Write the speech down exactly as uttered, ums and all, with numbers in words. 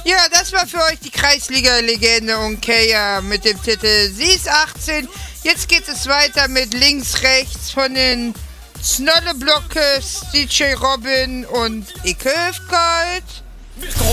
Ja, das war für euch die Kreisliga-Legende Onkaya mit dem Titel Sie ist achtzehn. Jetzt geht es weiter mit links, rechts von den Snolleblockes, D J Robin und Ike Hüftgold.